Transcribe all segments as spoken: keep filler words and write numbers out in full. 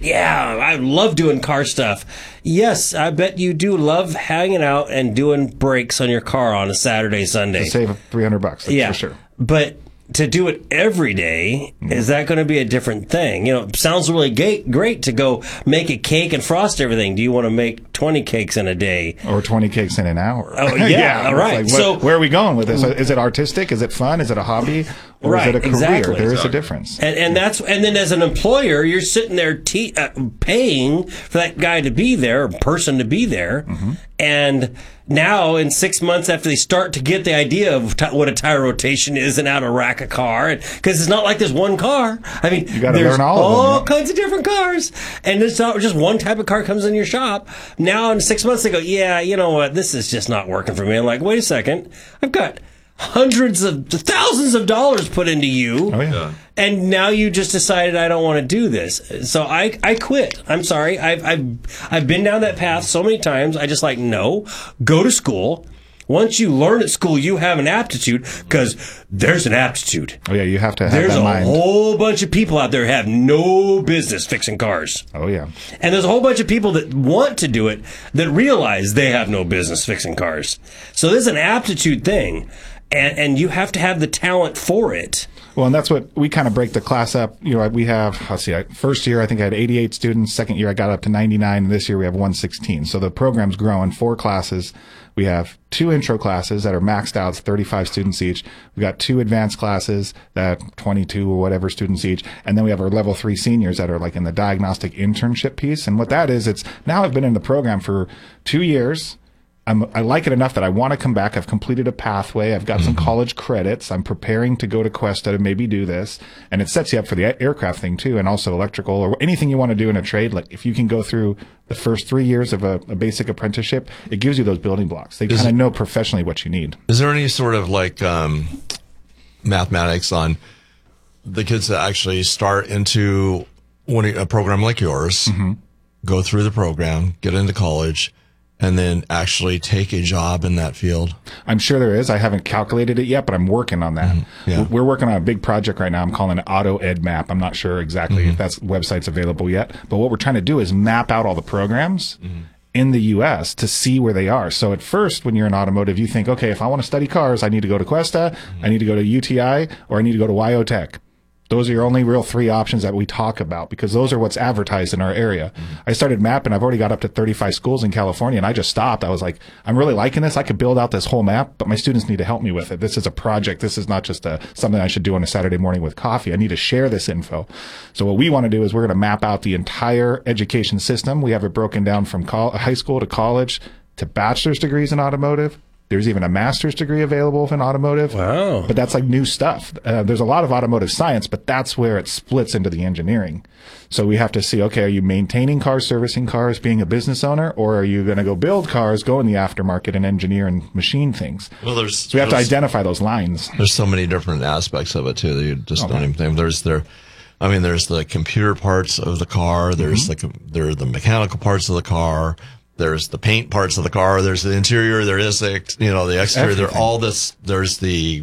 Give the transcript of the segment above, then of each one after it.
yeah, I love doing car stuff. Yes, I bet you do love hanging out and doing brakes on your car on a Saturday, Sunday. To save three hundred bucks, that's yeah, for sure. But to do it every day, mm. is that going to be a different thing? You know, it sounds really ga- great to go make a cake and frost everything. Do you want to make twenty cakes in a day? Or twenty cakes in an hour? Oh, yeah, yeah all right. Like, so what, where are we going with this? Is it artistic? Is it fun? Is it a hobby? Or right, is it a career? exactly. There is exactly. a difference. And, and that's and then as an employer, you're sitting there te- uh, paying for that guy to be there, or person to be there. Mm-hmm. And now, in six months after they start to get the idea of t- what a tire rotation is and how to rack a car, because it's not like there's one car. I mean, you gotta there's learn all, all of them, yeah. kinds of different cars. And it's not just one type of car comes in your shop. Now, in six months, they go, yeah, you know what? This is just not working for me. I'm like, wait a second. I've got hundreds of thousands of dollars put into you. Oh, yeah. And now you just decided I don't want to do this. So I, I quit. I'm sorry. I've, I've, I've been down that path so many times. I just like, no, go to school. Once you learn at school, you have an aptitude, because there's an aptitude. Oh, yeah, you have to have there's that mind. There's a whole bunch of people out there who have no business fixing cars. Oh, yeah. And there's a whole bunch of people that want to do it that realize they have no business fixing cars. So there's an aptitude thing, and, and you have to have the talent for it. Well, and that's what we kind of break the class up. You know, we have, let's see, first year I think I had eighty-eight students. Second year I got up to ninety-nine. And this year we have one hundred sixteen. So the program's growing. Four classes. We have two intro classes that are maxed out, thirty-five students each. We got two advanced classes that twenty-two or whatever students each. And then we have our level three seniors that are like in the diagnostic internship piece. And what that is, it's now I've been in the program for two years. I'm, I like it enough that I want to come back. I've completed a pathway. I've got mm-hmm. some college credits. I'm preparing to go to Cuesta to maybe do this. And it sets you up for the aircraft thing too, and also electrical or anything you want to do in a trade. Like if you can go through the first three years of a, a basic apprenticeship, it gives you those building blocks. They kind of know professionally what you need. Is there any sort of like um, mathematics on the kids that actually start into one, a program like yours, mm-hmm. go through the program, get into college, and then actually take a job in that field? I'm sure there is. I haven't calculated it yet, but I'm working on that. Mm-hmm. Yeah. We're working on a big project right now. I'm calling it Auto Ed Map. I'm not sure exactly mm-hmm. if that website's available yet. But what we're trying to do is map out all the programs mm-hmm. in the U S to see where they are. So at first, when you're in automotive, you think, okay, if I want to study cars, I need to go to Cuesta, mm-hmm. I need to go to U T I, or I need to go to WyoTech. Those are your only real three options that we talk about, because those are what's advertised in our area. Mm-hmm. I started mapping. I've already got up to thirty-five schools in California, and I just stopped. I was like, I'm really liking this. I could build out this whole map, but my students need to help me with it. This is a project. This is not just a, something I should do on a Saturday morning with coffee. I need to share this info. So what we want to do is we're going to map out the entire education system. We have it broken down from col- high school to college to bachelor's degrees in automotive. There's even a master's degree available in automotive. Wow. But that's like new stuff. Uh, there's a lot of automotive science, but that's where it splits into the engineering. So we have to see, okay, are you maintaining cars, servicing cars, being a business owner, or are you going to go build cars, go in the aftermarket and engineer and machine things? Well, there's, so we have to identify those lines. There's so many different aspects of it too that you just oh, don't even think. There's there, I mean, there's the computer parts of the car. There's mm-hmm. the, there are the mechanical parts of the car. There's the paint parts of the car. There's the interior. There is the, you know, the exterior. There all this. There's the,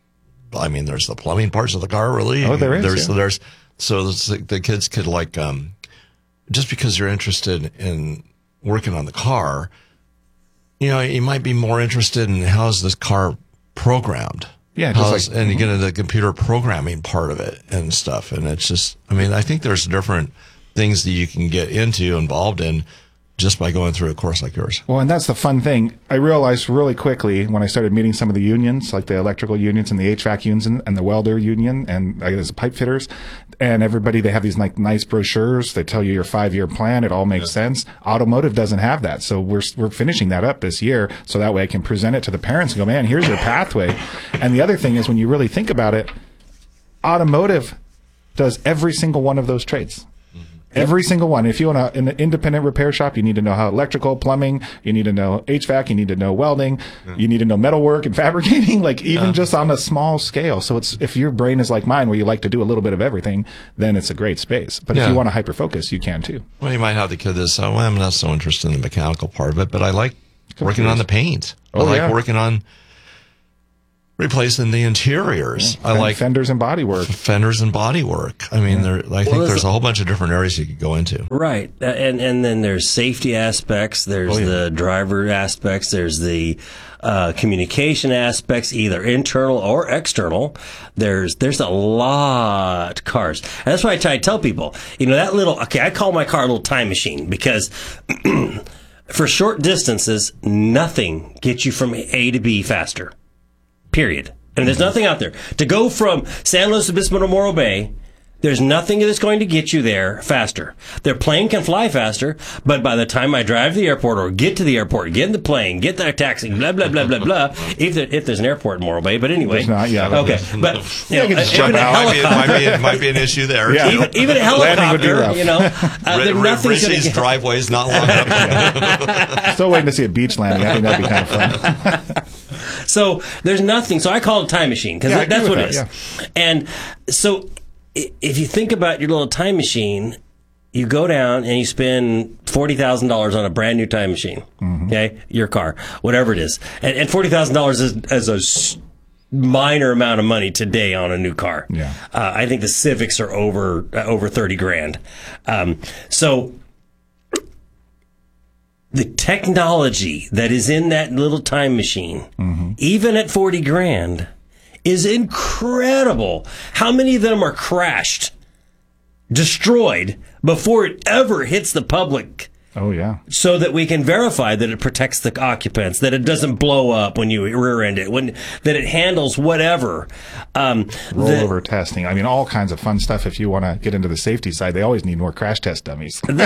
I mean, there's the plumbing parts of the car. Really. Oh, there is. There's, yeah. there's, so the, the kids could like, um, just because you're interested in working on the car, you know, you might be more interested in how's this car programmed. Yeah. How's, like, and you get into the computer programming part of it and stuff. And it's just, I mean, I think there's different things that you can get into, involved in, just by going through a course like yours. Well, and that's the fun thing. I realized really quickly when I started meeting some of the unions, like the electrical unions and the H V A C unions and, and the welder union and I guess the pipe fitters, and everybody, they have these like nice brochures. They tell you your five-year plan. It all makes yeah. sense. Automotive doesn't have that. So we're, we're finishing that up this year. So that way I can present it to the parents and go, man, here's your pathway. And the other thing is when you really think about it, automotive does every single one of those trades. Every single one. If you want an independent repair shop, you need to know how electrical, plumbing, you need to know H V A C, you need to know welding, yeah. you need to know metalwork and fabricating, like even yeah. just on a small scale. So it's, if your brain is like mine where you like to do a little bit of everything, then it's a great space. But yeah. if you want to hyper focus, you can too. Well, you might have the kid that's, oh, well, I'm not so interested in the mechanical part of it, but I like working on the paint. Oh, I like yeah. working on, replacing the interiors. Yeah. I like fenders and bodywork. Fenders and bodywork. I mean, yeah. there. I think well, there's a whole bunch of different areas you could go into. Right, uh, and and then there's safety aspects. There's oh, yeah. the driver aspects. There's the uh, communication aspects, either internal or external. There's there's a lot of cars. And that's why I try to tell people, you know, that little. Okay, I call my car a little time machine because. For short distances, nothing gets you from A to B faster. Period. And there's nothing out there. To go from San Luis Obispo to Morro Bay, there's nothing that's going to get you there faster. Their plane can fly faster, but by the time I drive to the airport or get to the airport, get in the plane, get that taxi, blah, blah, blah, blah, blah, if, there, if there's an airport in Morro Bay, but anyway. There's not, yeah. Okay, but, you know, yeah, even a helicopter. Might be, might, be, might be an issue there. Yeah. Even, even a helicopter, you know, uh, R- nothing's going to get... driveway's not long enough. Still waiting to see a beach landing. I think that'd be kind of fun. So there's nothing. So I call it a time machine because yeah, that's what that, it is. Yeah. And so if you think about your little time machine, you go down and you spend forty thousand dollars on a brand new time machine, mm-hmm. okay, your car, whatever it is. And, and forty thousand dollars is, is a minor amount of money today on a new car. Yeah. Uh, I think the Civics are over uh, over thirty grand. Um, so the technology that is in that little time machine, mm-hmm. even at forty grand, is incredible. How many of them are crashed, destroyed before it ever hits the public? Oh, yeah. So that we can verify that it protects the occupants, that it doesn't blow up when you rear end it, when that it handles whatever. Um, Rollover the, testing. I mean, all kinds of fun stuff. If you want to get into the safety side, they always need more crash test dummies. But,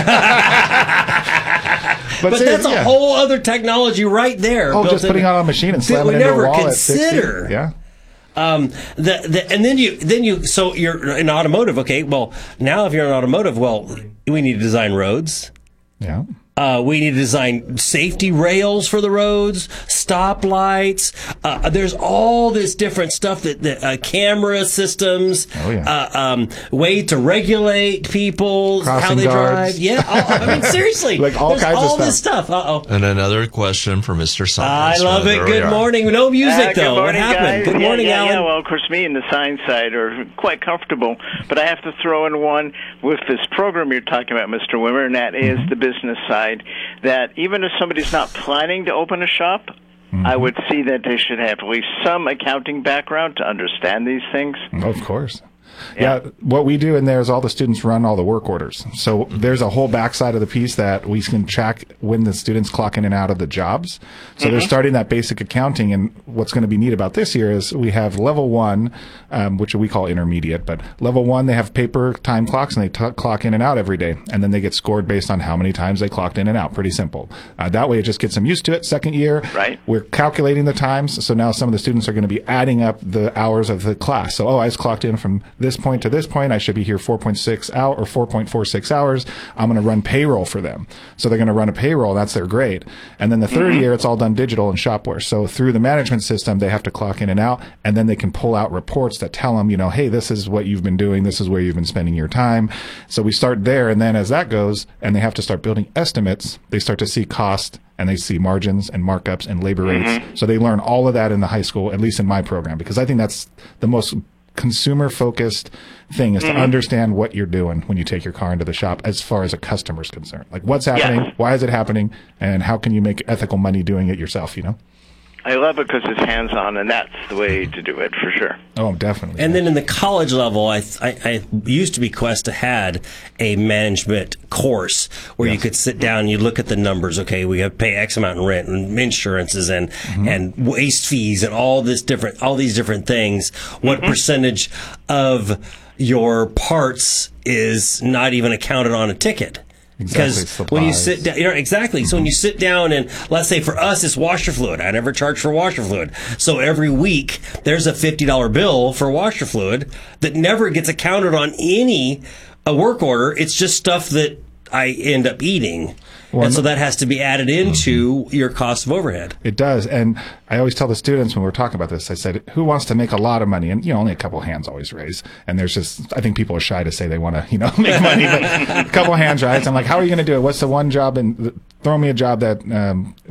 but that's yeah. a whole other technology right there. Oh, just putting in, on a machine and slamming it into a wall consider. at sixty. Yeah. Um, the, the, and then you, then you, so you're in automotive. Okay. Well, now if you're in automotive, well, we need to design roads. Yeah. Uh, we need to design safety rails for the roads, stoplights. Uh, there's all this different stuff that, that uh, camera systems, oh, yeah. uh, um, way to regulate people, Crossing how they guards. drive. Yeah, oh, I mean seriously, like all there's kinds all of stuff. this stuff. Uh oh. And another question for Mister I Science. love it. Good morning. No music uh, though. Morning, what happened? Guys. Good yeah, morning, yeah, Alan. Yeah, well, of course, me and the science side are quite comfortable, but I have to throw in one with this program you're talking about, Mister Wimmer, and that is mm-hmm. the business side. That even if somebody's not planning to open a shop, mm-hmm. I would see that they should have at least some accounting background to understand these things. Of course. Yeah. yeah, what we do in there is all the students run all the work orders. So there's a whole backside of the piece that we can track when the students clock in and out of the jobs. So mm-hmm. they're starting that basic accounting. And what's going to be neat about this year is we have level one, um, which we call intermediate, but level one, they have paper time clocks and they t- clock in and out every day. And then they get scored based on how many times they clocked in and out. Pretty simple. Uh, that way it just gets them used to it. Second year, right. we're calculating the times. So now some of the students are going to be adding up the hours of the class. So, oh, I was clocked in from this point to this point. I should be here four point six hours or four point four six hours. I'm going to run payroll for them. So they're going to run a payroll. That's their grade. And then the third mm-hmm. year, it's all done digital and Shopware. So through the management system, they have to clock in and out, and then they can pull out reports that tell them, you know, hey, this is what you've been doing. This is where you've been spending your time. So we start there. And then as that goes, and they have to start building estimates, they start to see cost, and they see margins and markups and labor rates. Mm-hmm. So they learn all of that in the high school, at least in my program, because I think that's the most consumer-focused thing is mm-hmm. to understand what you're doing when you take your car into the shop as far as a customer's concerned. Like, what's happening, yes. why is it happening, and how can you make ethical money doing it yourself, you know? I love it because it's hands-on, and that's the way to do it, for sure. Oh, definitely. And then in the college level, I, I, I used to be Questa had a management course where yes. you could sit down and you look at the numbers. Okay, we have to pay X amount in rent and insurances and mm-hmm. and waste fees and all this different all these different things. What mm-hmm. percentage of your parts is not even accounted on a ticket? Because exactly, when you sit down, you know, exactly. Mm-hmm. So when you sit down and let's say for us, it's washer fluid. I never charge for washer fluid. So every week there's a fifty dollars bill for washer fluid that never gets accounted on any a work order. It's just stuff that I end up eating. Well, and so that has to be added into your cost of overhead. It does. And I always tell the students when we're talking about this, I said, who wants to make a lot of money? And, you know, only a couple of hands always raise. And there's just, I think people are shy to say they want to, you know, make money, but a couple of hands rise. I'm like, how are you going to do it? What's the one job? And throw me a job that um,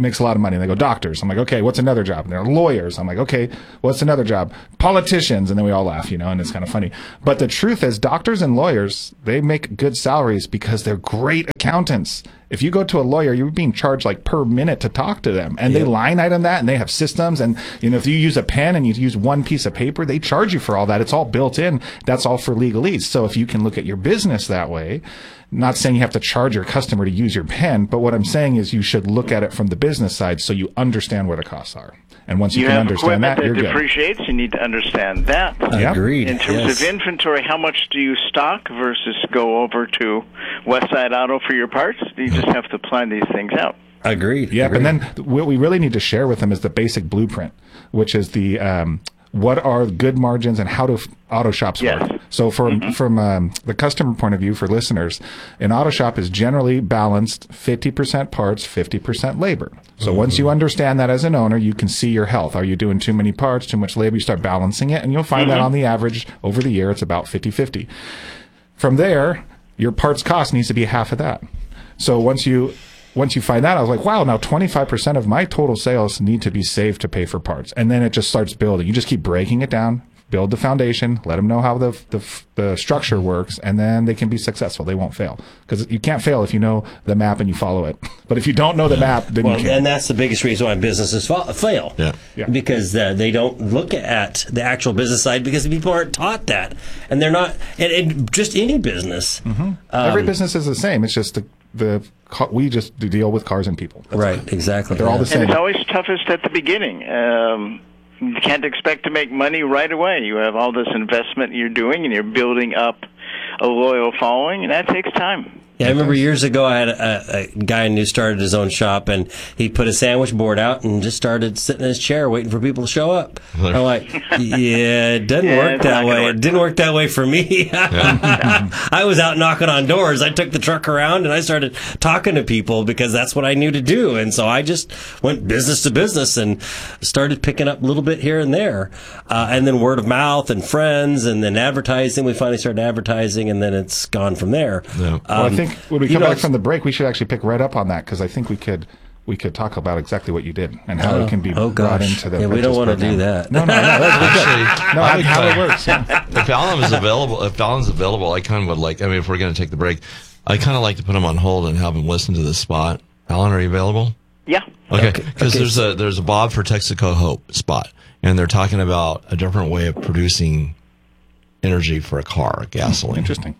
makes a lot of money. And they go, doctors. I'm like, okay, what's another job? And they're lawyers. I'm like, okay, what's another job? Politicians. And then we all laugh, you know, and it's kind of funny. But the truth is, doctors and lawyers, they make good salaries because they're great accountants. If you go to a lawyer, you're being charged like per minute to talk to them. And yep. they line item that, and they have systems. And, you know, if you use a pen and you use one piece of paper, they charge you for all that. It's all built in. That's all for legalese. So if you can look at your business that way, not saying you have to charge your customer to use your pen, but what I'm saying is you should look at it from the business side so you understand what the costs are. And once you, you can understand that, that you're depreciates, good. You need to understand that. Yep. Agreed. In terms yes. of inventory, how much do you stock versus go over to Westside Auto for your parts? You just have to plan these things out. Agreed. Yep. Agreed. And then what we really need to share with them is the basic blueprint, which is the um, what are good margins and how do auto shops yes. work. So from mm-hmm. from um, the customer point of view for listeners, an auto shop is generally balanced fifty percent parts, fifty percent labor. So mm-hmm. once you understand that as an owner, you can see your health. Are you doing too many parts, too much labor? You start balancing it, and you'll find mm-hmm. that on the average over the year, it's about fifty-fifty. From there, your parts cost needs to be half of that. So once you Once you find that, I was like, wow, now twenty-five percent of my total sales need to be saved to pay for parts. And then it just starts building. You just keep breaking it down, build the foundation, let them know how the the, the structure works, and then they can be successful. They won't fail. Because you can't fail if you know the map and you follow it. But if you don't know the map, then well, you can't. And that's the biggest reason why businesses fa- fail. Yeah. Yeah. Because uh, they don't look at the actual business side because people aren't taught that. And they're not, and, and just any business. Mm-hmm. Um, Every business is the same. It's just the, the we just deal with cars and people. That's right, it. exactly. But they're all the same. And it's always toughest at the beginning. Um, you can't expect to make money right away. You have all this investment you're doing, and you're building up a loyal following, and that takes time. Yeah, I remember years ago I had a, a guy who started his own shop, and he put a sandwich board out and just started sitting in his chair waiting for people to show up. I'm like, yeah, it doesn't yeah, work that way. Work. It didn't work that way for me. Yeah. I was out knocking on doors. I took the truck around and I started talking to people because that's what I knew to do. And so I just went business to business and started picking up a little bit here and there. Uh, and then word of mouth and friends and then advertising. We finally started advertising, and then it's gone from there. Yeah. Um, well, I think when we come know, back from the break, we should actually pick right up on that, because I think we could we could talk about exactly what you did and how oh, it can be oh brought gosh. into the yeah, we don't want to do that. No, no, no. Actually, no, how, how it works. Yeah. If Alan is available, if Alan's available, I kind of would like. I mean, if we're going to take the break, I kind of like to put him on hold and have him listen to this spot. Alan, are you available? Yeah. Okay. Because okay. okay. there's a there's a Bob for Texaco Hope spot, and they're talking about a different way of producing energy for a car, gasoline. Interesting.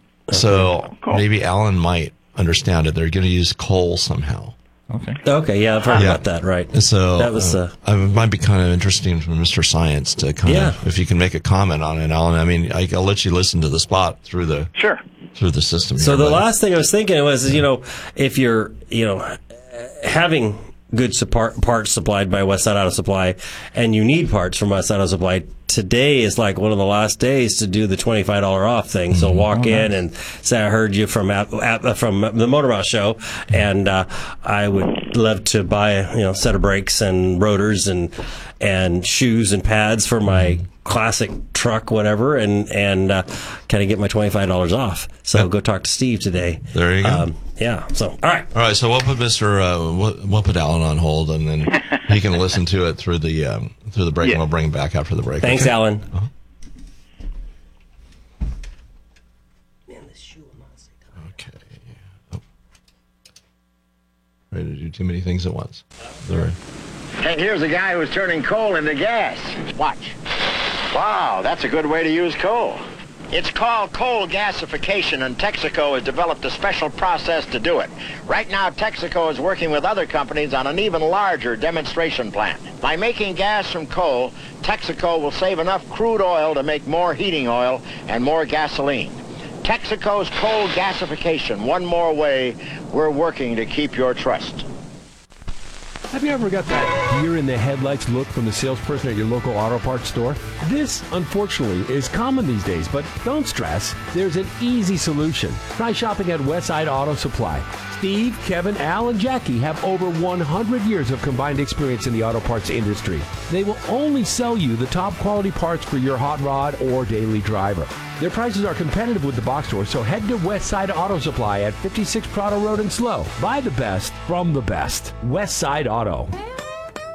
So cool. maybe Alan might understand it. They're going to use coal somehow. Okay. Okay. Yeah, I've heard yeah. about that. Right. So that was. Uh, uh, it might be kind of interesting for Mister Science to kind yeah. of, if you can make a comment on it, Alan. I mean, I, I'll let you listen to the spot through the sure through the system. So here, the but. last thing I was thinking was, you know, if you're, you know, having good support, parts supplied by Westside Auto Supply, and you need parts from Westside Auto Supply, today is like one of the last days to do the twenty-five dollars off thing. So walk oh, in nice. and say, I heard you from from the Motor Mouth show, and uh, I would love to buy a you know, set of brakes and rotors and and shoes and pads for my classic truck, whatever, and and uh, kind of get my twenty-five dollars off. So yep. go talk to Steve today. There you go. Um, yeah. So all right. All right. So we'll put Mister Uh, we'll, we'll put Alan on hold, and then he can listen to it through the um, through the break, yeah. and we'll bring him back after the break. Thanks, okay? Alan. Uh-huh. Okay. Oh. Ready to do too many things at once. Sorry. Hey, here's a guy who's turning coal into gas. Watch. Wow, that's a good way to use coal. It's called coal gasification, and Texaco has developed a special process to do it. Right now, Texaco is working with other companies on an even larger demonstration plant. By making gas from coal, Texaco will save enough crude oil to make more heating oil and more gasoline. Texaco's coal gasification, one more way we're working to keep your trust. Have you ever got that deer in the headlights look from the salesperson at your local auto parts store? This, unfortunately, is common these days, but don't stress. There's an easy solution. Try shopping at Westside Auto Supply. Steve, Kevin, Al, and Jackie have over one hundred years of combined experience in the auto parts industry. They will only sell you the top quality parts for your hot rod or daily driver. Their prices are competitive with the box store, so head to Westside Auto Supply at fifty-six Prado Road in Slow. Buy the best from the best. Westside Auto.